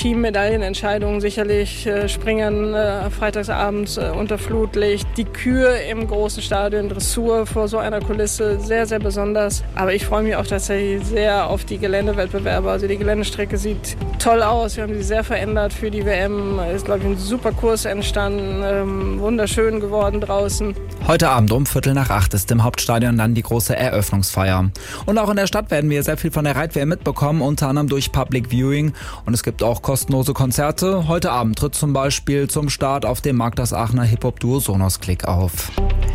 Teammedaillenentscheidungen sicherlich, Springen freitagsabends unter Flutlicht, die Kür im großen Stadion, Dressur vor so einer Kulisse, sehr, sehr besonders. Aber ich freue mich auch tatsächlich sehr auf die Geländewettbewerbe. Also die Geländestrecke sieht toll aus. Wir haben sie sehr verändert für die WM. Ist, glaube ich, ein super Kurs entstanden, wunderschön geworden draußen. Heute Abend um 7:45 ist im Hauptstadion dann die große Eröffnungsfeier. Und auch in der Stadt werden wir sehr viel von der Reit-WM mitbekommen, unter anderem durch Public Viewing. Und es gibt auch kostenlose Konzerte. Heute Abend tritt zum Beispiel zum Start auf dem Markt das Aachener Hip-Hop-Duo Sonos Click auf.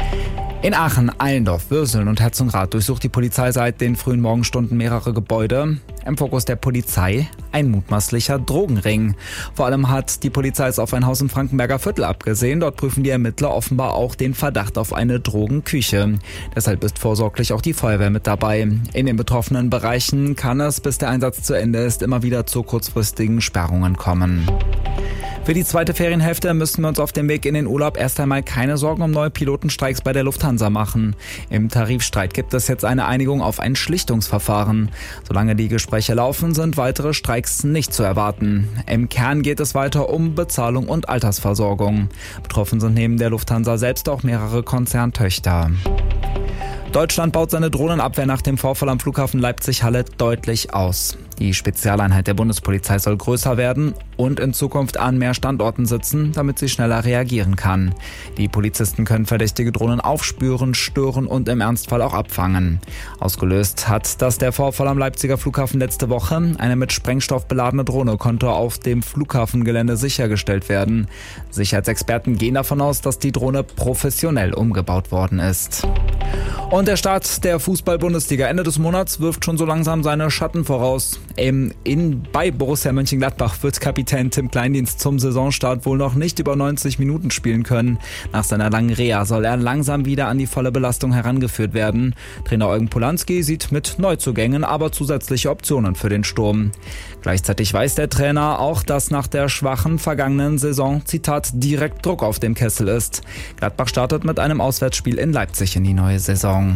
In Aachen, Allendorf, Würseln und Herzogenrath durchsucht die Polizei seit den frühen Morgenstunden mehrere Gebäude. Im Fokus der Polizei ein mutmaßlicher Drogenring. Vor allem hat die Polizei es auf ein Haus im Frankenberger Viertel abgesehen. Dort prüfen die Ermittler offenbar auch den Verdacht auf eine Drogenküche. Deshalb ist vorsorglich auch die Feuerwehr mit dabei. In den betroffenen Bereichen kann es, bis der Einsatz zu Ende ist, immer wieder zu kurzfristigen Sperrungen kommen. Für die zweite Ferienhälfte müssen wir uns auf dem Weg in den Urlaub erst einmal keine Sorgen um neue Pilotenstreiks bei der Lufthansa machen. Im Tarifstreit gibt es jetzt eine Einigung auf ein Schlichtungsverfahren. Solange die Gespräche laufen, sind weitere Streiks nicht zu erwarten. Im Kern geht es weiter um Bezahlung und Altersversorgung. Betroffen sind neben der Lufthansa selbst auch mehrere Konzerntöchter. Deutschland baut seine Drohnenabwehr nach dem Vorfall am Flughafen Leipzig-Halle deutlich aus. Die Spezialeinheit der Bundespolizei soll größer werden und in Zukunft an mehr Standorten sitzen, damit sie schneller reagieren kann. Die Polizisten können verdächtige Drohnen aufspüren, stören und im Ernstfall auch abfangen. Ausgelöst hat das der Vorfall am Leipziger Flughafen letzte Woche. Eine mit Sprengstoff beladene Drohne konnte auf dem Flughafengelände sichergestellt werden. Sicherheitsexperten gehen davon aus, dass die Drohne professionell umgebaut worden ist. Und der Start der Fußball-Bundesliga Ende des Monats wirft schon so langsam seine Schatten voraus. Bei Borussia Mönchengladbach wird Kapitän Tim Kleindienst zum Saisonstart wohl noch nicht über 90 Minuten spielen können. Nach seiner langen Reha soll er langsam wieder an die volle Belastung herangeführt werden. Trainer Eugen Polanski sieht mit Neuzugängen aber zusätzliche Optionen für den Sturm. Gleichzeitig weiß der Trainer auch, dass nach der schwachen vergangenen Saison, Zitat, direkt Druck auf dem Kessel ist. Gladbach startet mit einem Auswärtsspiel in Leipzig in die neue Saison.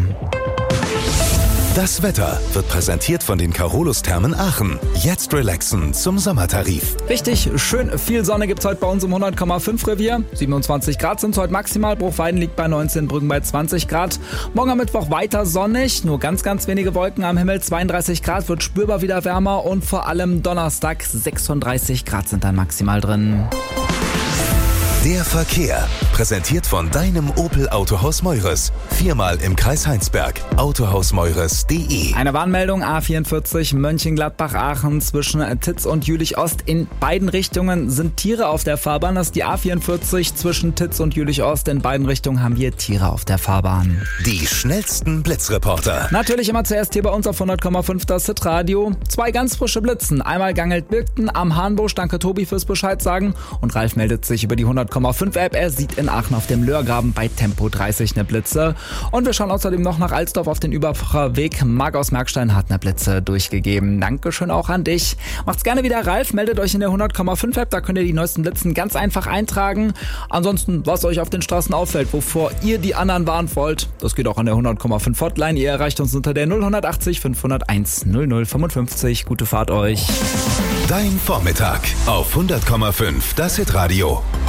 Das Wetter wird präsentiert von den Carolus-Thermen Aachen. Jetzt relaxen zum Sommertarif. Richtig schön viel Sonne gibt's heute bei uns im 100,5 Revier. 27 Grad sind heute maximal. Bruchweiden liegt bei 19, Brüggen bei 20 Grad. Morgen am Mittwoch weiter sonnig, nur ganz wenige Wolken am Himmel. 32 Grad, wird spürbar wieder wärmer und vor allem Donnerstag 36 Grad sind dann maximal drin. Der Verkehr, präsentiert von deinem Opel Autohaus Meures. 4-mal im Kreis Heinsberg. Autohausmeures.de. Eine Warnmeldung A44 Mönchengladbach-Aachen zwischen Titz und Jülich-Ost. In beiden Richtungen sind Tiere auf der Fahrbahn. Das ist die A44 zwischen Titz und Jülich-Ost. In beiden Richtungen haben wir Tiere auf der Fahrbahn. Die schnellsten Blitzreporter. Natürlich immer zuerst hier bei uns auf 100,5 das Hitradio. 2 ganz frische Blitzen. Einmal Gangelt-Birkten am Hahnbusch. Danke Tobi fürs Bescheid sagen. Und Ralf meldet sich über die 100,5 App. Er sieht in Aachen auf dem Löhrgraben bei Tempo 30 eine Blitze. Und wir schauen außerdem noch nach Alsdorf auf den Überbacher Weg. Marc aus Merkstein hat eine Blitze durchgegeben. Dankeschön auch an dich. Macht's gerne wieder, Ralf. Meldet euch in der 100,5 App. Da könnt ihr die neuesten Blitzen ganz einfach eintragen. Ansonsten, was euch auf den Straßen auffällt, wovor ihr die anderen warnen wollt, das geht auch an der 100,5 Hotline. Ihr erreicht uns unter der 0180 501 0055. Gute Fahrt euch. Dein Vormittag auf 100,5 das Hitradio.